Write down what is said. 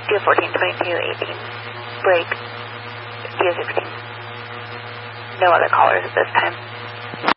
Dia 14, 22, 18. Break. Dia 16. No other callers at this time.